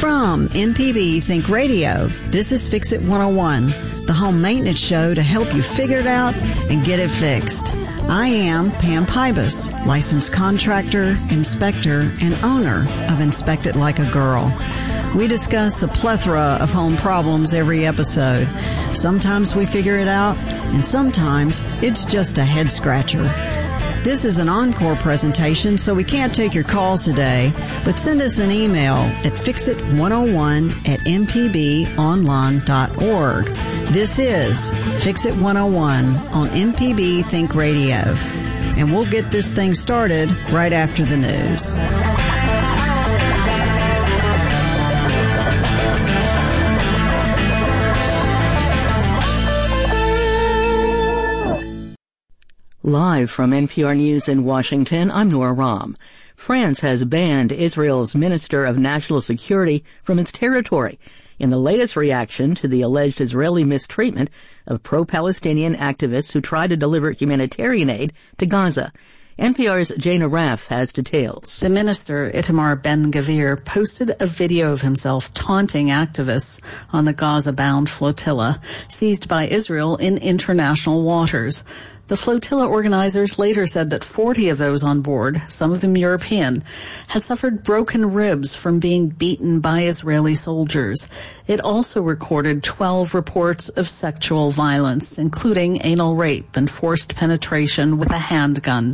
From MPB Think Radio, this is Fix It 101, the home maintenance show to help you figure it out and get it fixed. I am Pam Pybus, licensed contractor, inspector, and owner of Inspect It Like a Girl. We discuss a plethora of home problems every episode. Sometimes we figure it out, and sometimes it's just a head scratcher. This is an encore presentation, so we can't take your calls today, but send us an email at fixit101@mpbonline.org. This is Fix It 101 on MPB Think Radio, and we'll get this thing started right after the news. Live from NPR News in Washington, I'm Nora Rahm. France has banned Israel's Minister of National Security from its territory in the latest reaction to the alleged Israeli mistreatment of pro-Palestinian activists who tried to deliver humanitarian aid to Gaza. NPR's Jana Raff has details. The minister, Itamar Ben-Gvir, posted a video of himself taunting activists on the Gaza-bound flotilla seized by Israel in international waters. The flotilla organizers later said that 40 of those on board, some of them European, had suffered broken ribs from being beaten by Israeli soldiers. It also recorded 12 reports of sexual violence, including anal rape and forced penetration with a handgun.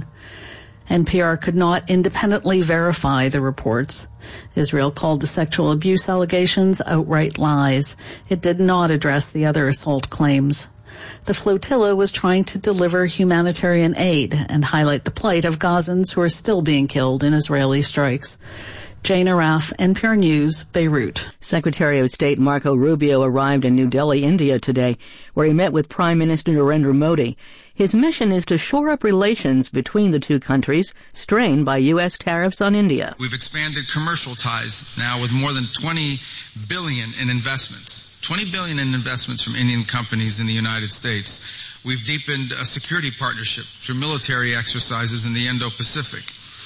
NPR could not independently verify the reports. Israel called the sexual abuse allegations outright lies. It did not address the other assault claims. The flotilla was trying to deliver humanitarian aid and highlight the plight of Gazans who are still being killed in Israeli strikes. Jana Raff, NPR News, Beirut. Secretary of State Marco Rubio arrived in New Delhi, India today, where he met with Prime Minister Narendra Modi. His mission is to shore up relations between the two countries strained by U.S. tariffs on India. We've expanded commercial ties now with more than $20 billion in investments. $20 billion in investments from Indian companies in the United States. We've deepened a security partnership through military exercises in the Indo-Pacific.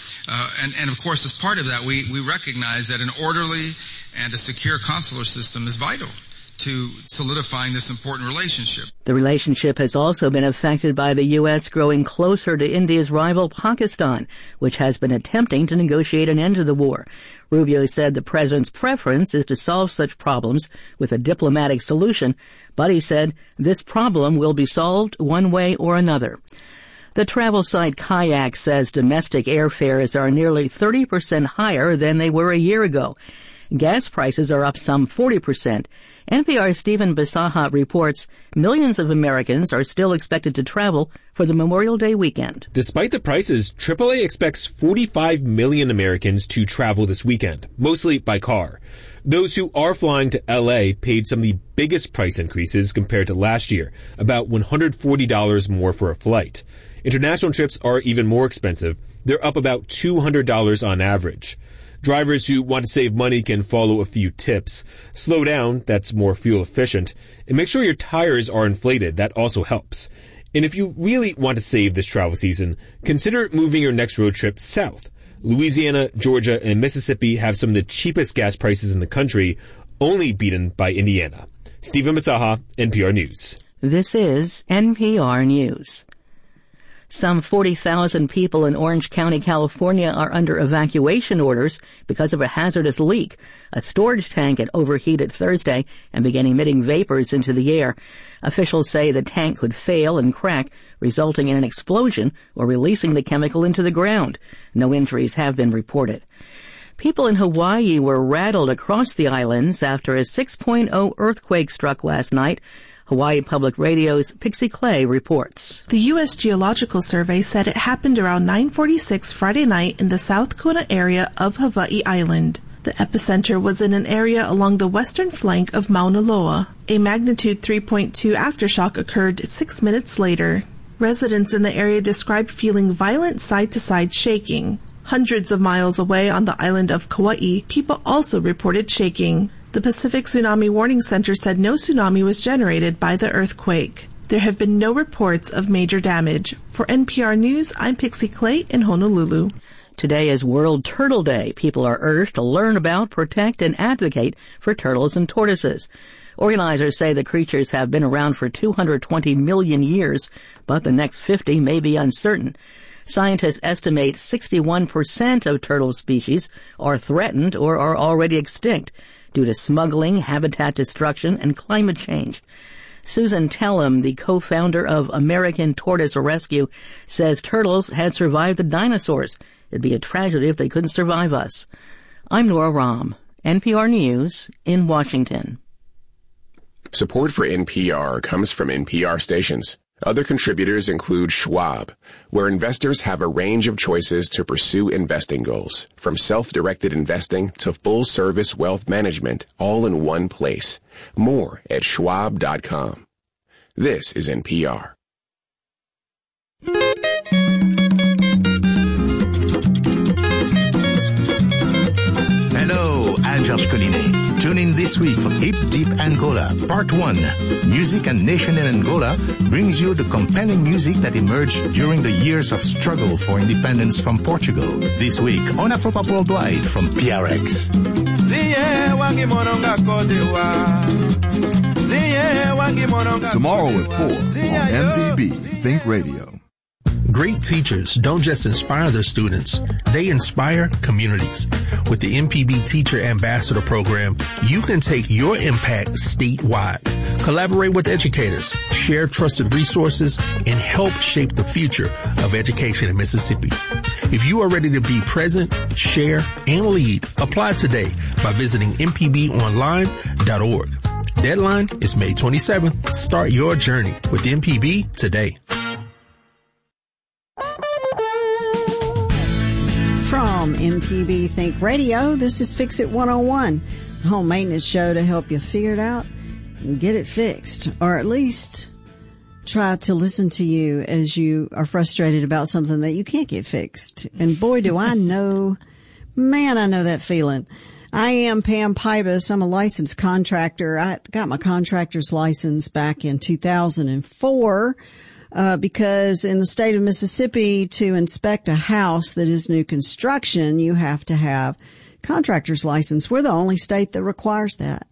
And of course, as part of that, we recognize that an orderly and a secure consular system is vital to solidifying this important relationship. The relationship has also been affected by the U.S. growing closer to India's rival Pakistan, which has been attempting to negotiate an end to the war. Rubio said the president's preference is to solve such problems with a diplomatic solution, but he said this problem will be solved one way or another. The travel site Kayak says domestic airfares are nearly 30% higher than they were a year ago. Gas prices are up some 40%. NPR's Stephen Bisaha reports millions of Americans are still expected to travel for the Memorial Day weekend. Despite the prices, AAA expects 45 million Americans to travel this weekend, mostly by car. Those who are flying to L.A. paid some of the biggest price increases compared to last year, about $140 more for a flight. International trips are even more expensive. They're up about $200 on average. Drivers who want to save money can follow a few tips. Slow down, that's more fuel efficient. And make sure your tires are inflated, that also helps. And if you really want to save this travel season, consider moving your next road trip south. Louisiana, Georgia, and Mississippi have some of the cheapest gas prices in the country, only beaten by Indiana. Stephen Bisaha, NPR News. This is NPR News. Some 40,000 people in Orange County, California are under evacuation orders because of a hazardous leak. A storage tank had overheated Thursday and began emitting vapors into the air. Officials say the tank could fail and crack, resulting in an explosion or releasing the chemical into the ground. No injuries have been reported. People in Hawaii were rattled across the islands after a 6.0 earthquake struck last night. Hawaii Public Radio's Pixie Clay reports. The U.S. Geological Survey said it happened around 9:46 Friday night in the South Kona area of Hawaii Island. The epicenter was in an area along the western flank of Mauna Loa. A magnitude 3.2 aftershock occurred 6 minutes later. Residents in the area described feeling violent side-to-side shaking. Hundreds of miles away on the island of Kauai, people also reported shaking. The Pacific Tsunami Warning Center said no tsunami was generated by the earthquake. There have been no reports of major damage. For NPR News, I'm Pixie Clay in Honolulu. Today is World Turtle Day. People are urged to learn about, protect, and advocate for turtles and tortoises. Organizers say the creatures have been around for 220 million years, but the next 50 may be uncertain. Scientists estimate 61% of turtle species are threatened or are already extinct due to smuggling, habitat destruction, and climate change. Susan Tellem, the co-founder of American Tortoise Rescue, says turtles had survived the dinosaurs. It'd be a tragedy if they couldn't survive us. I'm Nora Rahm, NPR News in Washington. Support for NPR comes from NPR stations. Other contributors include Schwab, where investors have a range of choices to pursue investing goals, from self-directed investing to full-service wealth management, all in one place. More at schwab.com. This is NPR. Hello, I'm George Collinet. Tune in this week for Hip Deep Angola, Part 1. Music and Nation in Angola brings you the compelling music that emerged during the years of struggle for independence from Portugal. This week on Afropop Worldwide from PRX. Tomorrow at 4 on MPB Think Radio. Great teachers don't just inspire their students, they inspire communities. With the MPB Teacher Ambassador Program, you can take your impact statewide. Collaborate with educators, share trusted resources, and help shape the future of education in Mississippi. If you are ready to be present, share, and lead, apply today by visiting mpbonline.org. Deadline is May 27th. Start your journey with MPB today. From MPB Think Radio, this is Fix It 101, the home maintenance show to help you figure it out and get it fixed, or at least try to listen to you as you are frustrated about something that you can't get fixed. And boy, do I know, man, I know that feeling. I am Pam Pybus. I'm a licensed contractor. I got my contractor's license back in 2004. Because in the state of Mississippi, to inspect a house that is new construction, you have to have contractor's license. We're the only state that requires that,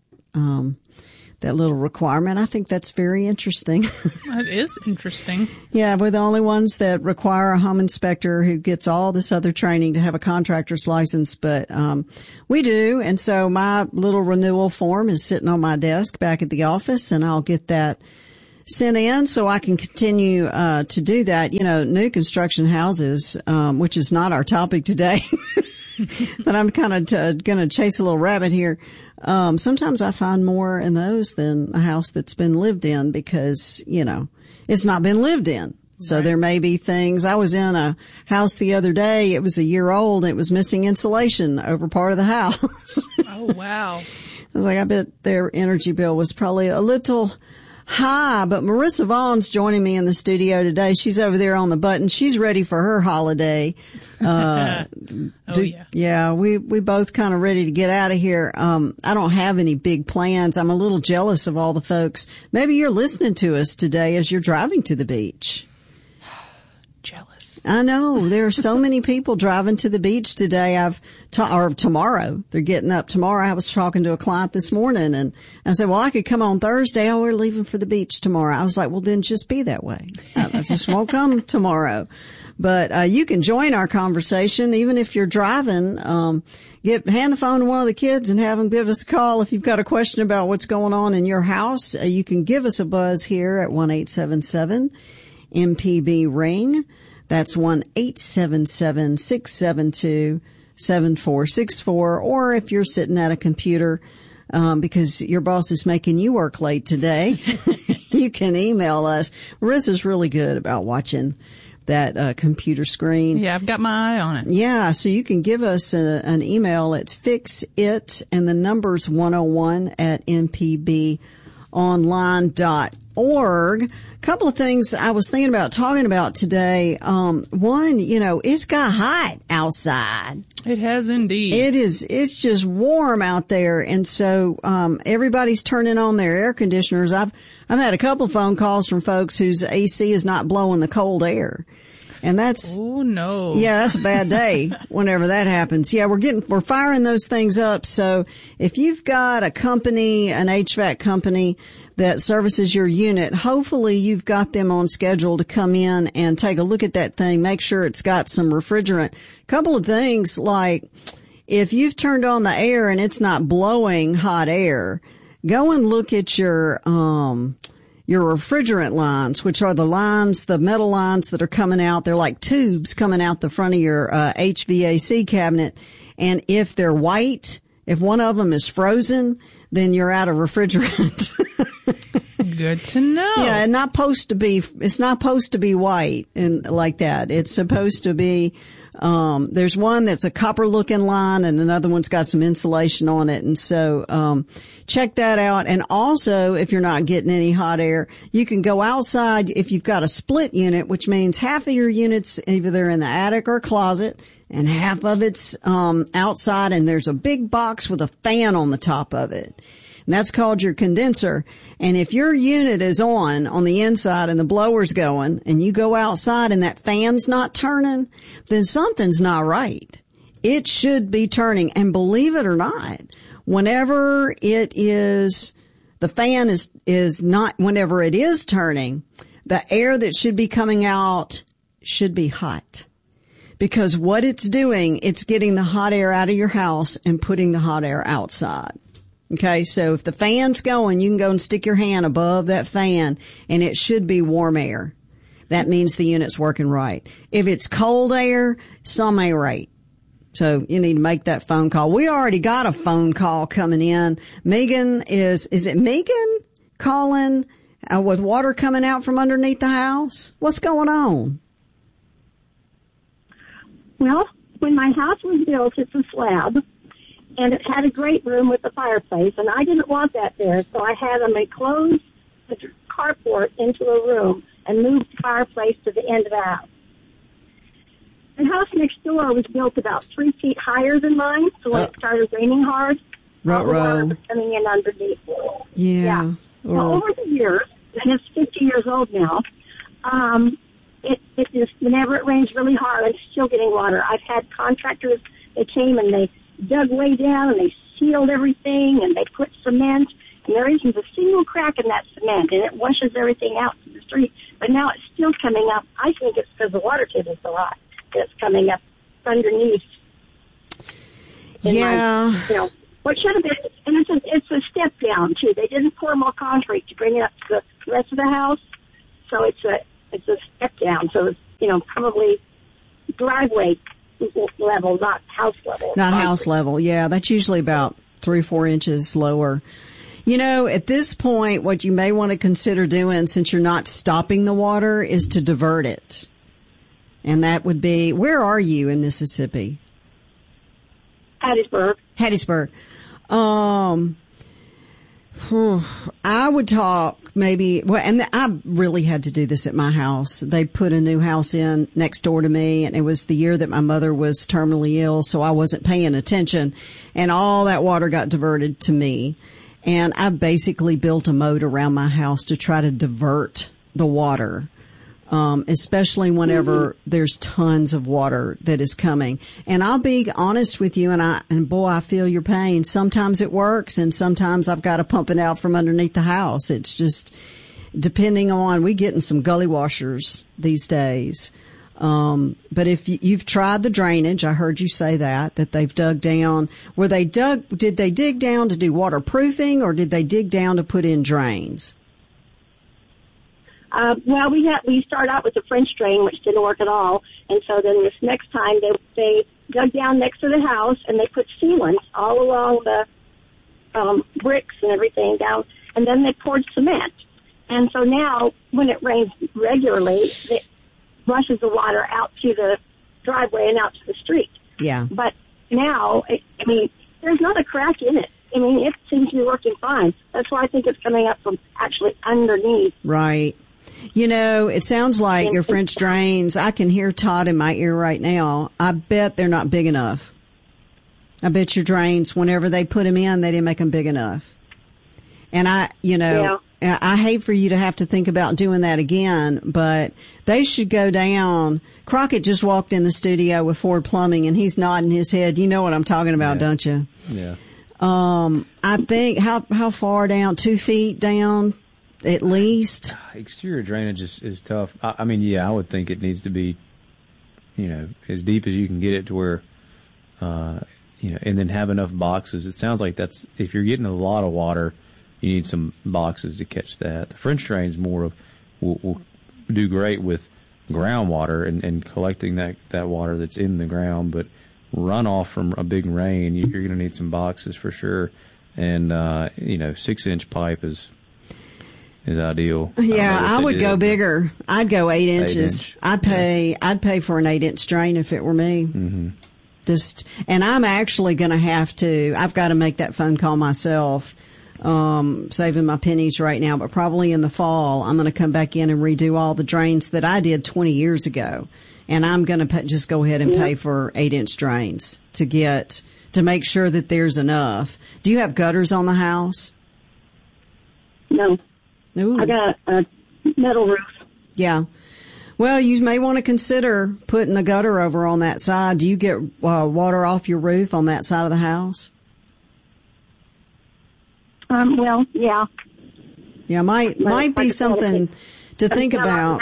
that little requirement. I think that's very interesting. That is interesting. Yeah, we're the only ones that require a home inspector who gets all this other training to have a contractor's license, but we do. And so my little renewal form is sitting on my desk back at the office, and I'll get that sent in so I can continue to do that. You know, new construction houses, which is not our topic today, but I'm kind of going to chase a little rabbit here. Sometimes I find more in those than a house that's been lived in because, you know, it's not been lived in. So right. There may be things. I was in a house the other day. It was a year old. And it was missing insulation over part of the house. Oh, wow. I was like, I bet their energy bill was probably a little high, but Marissa Vaughn's joining me in the studio today. She's over there on the button. She's ready for her holiday. Yeah. Yeah, we both kind of ready to get out of here. I don't have any big plans. I'm a little jealous of all the folks. Maybe you're listening to us today as you're driving to the beach. Jealous. I know. There are so many people driving to the beach today. Or tomorrow. They're getting up tomorrow. I was talking to a client this morning and I said, well, I could come on Thursday. Oh, we're leaving for the beach tomorrow. I was like, well, then just be that way. I just won't come tomorrow. But, you can join our conversation even if you're driving. Hand the phone to one of the kids and have them give us a call. If you've got a question about what's going on in your house, you can give us a buzz here at 1-877-MPB-RING. That's 1-877-672-7464. Or if you're sitting at a computer, because your boss is making you work late today, you can email us. Marissa's really good about watching that computer screen. Yeah, I've got my eye on it. Yeah, so you can give us an email at fixit and the numbers 101 at mpbonline.org. A couple of things I was thinking about talking about today. One, you know, it's got hot outside. It has indeed. It's just warm out there. And so, everybody's turning on their air conditioners. I've had a couple of phone calls from folks whose AC is not blowing the cold air. And that's, oh no. Yeah, that's a bad day whenever that happens. Yeah, we're firing those things up. So if you've got a company, an HVAC company that services your unit, hopefully you've got them on schedule to come in and take a look at that thing, make sure it's got some refrigerant. A couple of things, like if you've turned on the air and it's not blowing hot air, go and look at your refrigerant lines, which are the metal lines that are coming out. They're like tubes coming out the front of your HVAC cabinet. And if they're white, if one of them is frozen, then you're out of refrigerant. Good to know. Yeah, it's not supposed to be white and like that. It's supposed to be, there's one that's a copper looking line and another one's got some insulation on it. And so, check that out. And also, if you're not getting any hot air, you can go outside if you've got a split unit, which means half of your unit's either in the attic or closet and half of it's, outside, and there's a big box with a fan on the top of it. And that's called your condenser. And if your unit is on the inside and the blower's going and you go outside and that fan's not turning, then something's not right. It should be turning. And believe it or not, whenever it is, the fan is not, whenever it is turning, the air that should be coming out should be hot. Because what it's doing, it's getting the hot air out of your house and putting the hot air outside. Okay, so if the fan's going, you can go and stick your hand above that fan and it should be warm air. That means the unit's working right. If it's cold air, some ain't right. So you need to make that phone call. We already got a phone call coming in. Megan is it Megan calling with water coming out from underneath the house? What's going on? Well, when my house was built, it's a slab. And it had a great room with a fireplace, and I didn't want that there, so I had them close the carport into a room and moved the fireplace to the end of the house. The house next door was built about 3 feet higher than mine, so when it started raining hard, all the water was coming in underneath. Yeah. Well, over the years, and it's 50 years old now, it just, whenever it rains really hard, I'm still getting water. I've had contractors, they came and they dug way down and they sealed everything and they put cement, and there isn't a single crack in that cement, and it washes everything out to the street. But now it's still coming up. I think it's because the water table is so hot that it's coming up underneath. Yeah. What should have been, and it's a step down too. They didn't pour more concrete to bring it up to the rest of the house, so it's a step down. So it's probably driveway level, not house level. Not house level. Yeah, that's usually about 3 or 4 inches lower. At this point, what you may want to consider doing, since you're not stopping the water, is to divert it. And that would be, where are you in Mississippi? Hattiesburg. I would talk maybe, and I really had to do this at my house. They put a new house in next door to me, and it was the year that my mother was terminally ill, so I wasn't paying attention, and all that water got diverted to me. And I basically built a moat around my house to try to divert the water, especially whenever there's tons of water that is coming. And I'll be honest with you, and boy, I feel your pain. Sometimes it works, and sometimes I've got to pump it out from underneath the house. It's just depending on, we getting some gully washers these days. But if you've tried the drainage, I heard you say that they've dug down. Did they dig down to do waterproofing, or did they dig down to put in drains? Well, we started out with the French drain, which didn't work at all. And so then this next time they dug down next to the house and they put sealants all along the, bricks and everything down. And then they poured cement. And so now when it rains regularly, it rushes the water out to the driveway and out to the street. Yeah. But now, there's not a crack in it. It seems to be working fine. That's why I think it's coming up from actually underneath. Right. It sounds like your French drains, I can hear Todd in my ear right now. I bet they're not big enough. I bet your drains, whenever they put them in, they didn't make them big enough. And I hate for you to have to think about doing that again, but they should go down. Crockett just walked in the studio with Ford Plumbing, and he's nodding his head. You know what I'm talking about, don't you? Yeah. I think, how far down? 2 feet down, at least? Exterior drainage is tough. I mean, yeah, I would think it needs to be, as deep as you can get it to where, and then have enough boxes. It sounds like if you're getting a lot of water, you need some boxes to catch that. The French drain's more of, will do great with groundwater and collecting that water that's in the ground, but runoff from a big rain, you're going to need some boxes for sure. And, 6-inch pipe is ideal. Yeah, I would go bigger. I'd go 8 inches. 8 inch. I'd pay for an 8-inch drain if it were me. Mm-hmm. And I'm actually going to I've got to make that phone call myself, saving my pennies right now, but probably in the fall, I'm going to come back in and redo all the drains that I did 20 years ago. And I'm going to just go ahead and pay for 8-inch drains to make sure that there's enough. Do you have gutters on the house? No. Ooh. I got a metal roof. Yeah. Well, you may want to consider putting a gutter over on that side. Do you get water off your roof on that side of the house? Well, yeah. Yeah, might be something to think about.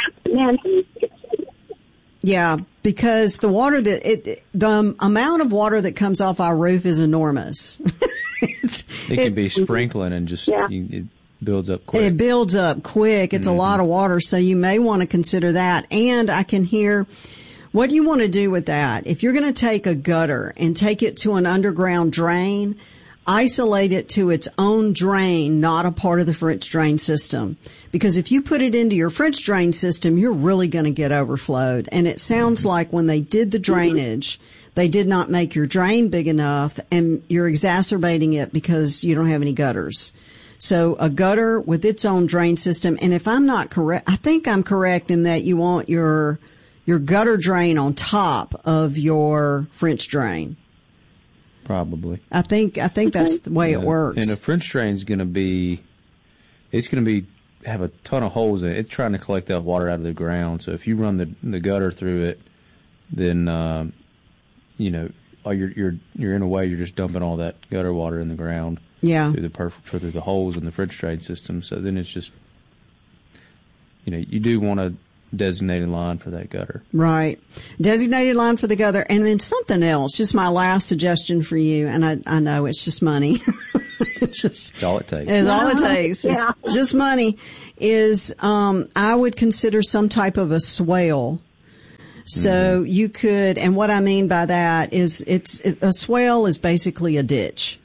Yeah, because the water the amount of water that comes off our roof is enormous. It can be sprinkling and just it builds up quick. It builds up quick. It's a lot of water, so you may want to consider that. And I can hear what you want to do with that. If you're going to take a gutter and take it to an underground drain, isolate it to its own drain, not a part of the French drain system. Because if you put it into your French drain system, you're really going to get overflowed. And it sounds like when they did the drainage, they did not make your drain big enough, and you're exacerbating it because you don't have any gutters. So a gutter with its own drain system. And if I'm not correct, I think I'm correct in that you want your gutter drain on top of your French drain. Probably. I think that's the way it works. And a French drain's going to have a ton of holes in it. It's trying to collect that water out of the ground. So if you run the gutter through it, then you're in a way you're just dumping all that gutter water in the ground. Yeah. Through the holes in the French drain system. So then it's just, you do want a designated line for that gutter. Right. Designated line for the gutter. And then something else, just my last suggestion for you, and I know it's just money. It's all it takes. It's all it takes. Yeah. It's just money. Is I would consider some type of a swale. So you could, and what I mean by that is a swale is basically a ditch.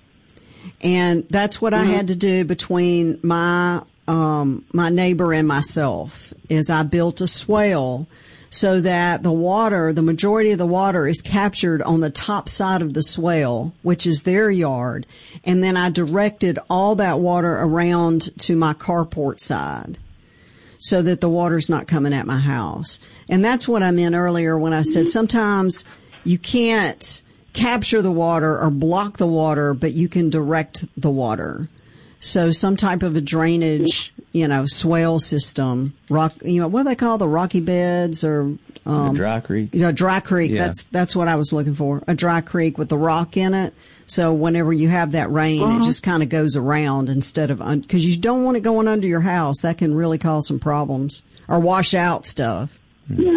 And that's what I had to do between my neighbor and myself, is I built a swale so that the majority of the water is captured on the top side of the swale, which is their yard. And then I directed all that water around to my carport side so that the water's not coming at my house. And that's what I meant earlier when I said sometimes you can't capture the water or block the water, but you can direct the water. So some type of a drainage, swale system, what do they call the rocky beds or a dry creek? Dry creek. Yeah. That's what I was looking for. A dry creek with the rock in it. So whenever you have that rain, it just kind of goes around instead of because you don't want it going under your house. That can really cause some problems or wash out stuff. Yeah.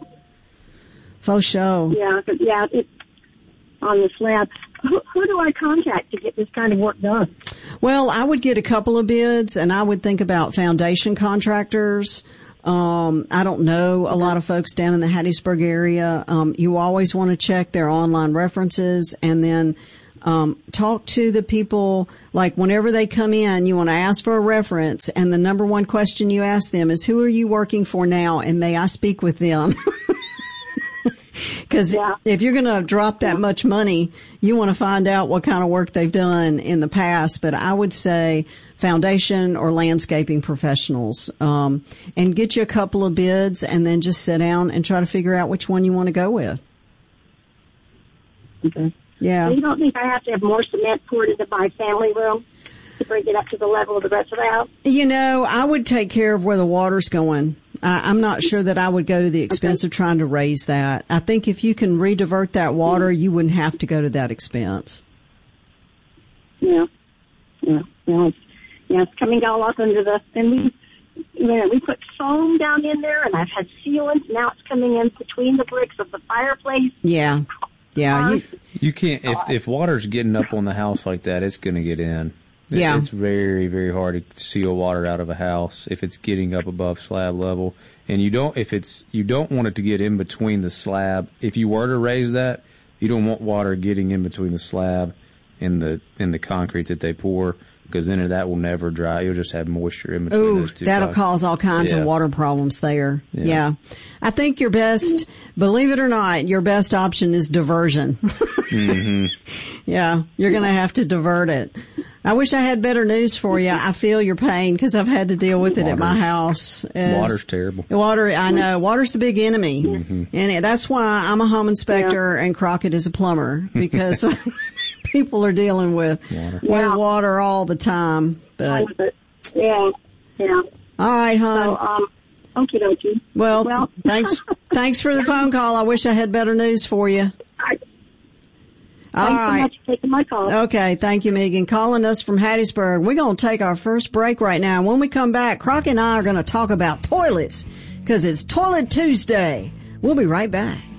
Faux show. Yeah. It's on the slab. Who do I contact to get this kind of work done? Well, I would get a couple of bids, and I would think about foundation contractors. I don't know a lot of folks down in the Hattiesburg area. You always want to check their online references, and then talk to the people. Like whenever they come in, you want to ask for a reference, and the number one question you ask them is, "Who are you working for now, and may I speak with them?" Because if you're going to drop that much money, you want to find out what kind of work they've done in the past. But I would say foundation or landscaping professionals, and get you a couple of bids and then just sit down and try to figure out which one you want to go with. Okay. Yeah. So you don't think I have to have more cement poured into my family room? to bring it up to the level of the rest of the house? You know, I would take care of where the water's going. I'm not sure that I would go to the expense of trying to raise that. I think if you can redivert that water, you wouldn't have to go to that expense. Yeah. It's coming all up under the, and we put foam down in there, and I've had sealants. Now it's coming in between the bricks of the fireplace. Yeah. You can't, if water's getting up on the house like that, it's going to get in. It's very, very hard to seal water out of a house if it's getting up above slab level. And you don't want it to get in between the slab. If you were to raise that, you don't want water getting in between the slab and the concrete that they pour, because then that will never dry. You'll just have moisture in between those two. That'll cause all kinds of water problems there. Yeah. I think your best, believe it or not, your best option is diversion. Mm-hmm. Yeah, you're going to have to divert it. I wish I had better news for you. I feel your pain because I've had to deal with it at my house. Water's terrible. I know. Water's the big enemy. Mm-hmm. And that's why I'm a home inspector and Crockett is a plumber, because people are dealing with water all the time. But yeah. All right, hon. So, okie dokie. Well, thanks for the phone call. I wish I had better news for you. Thanks so much for taking my call. Okay, thank you, Megan. Calling us from Hattiesburg. We're going to take our first break right now. When we come back, Crockett and I are going to talk about toilets, because it's Toilet Tuesday. We'll be right back.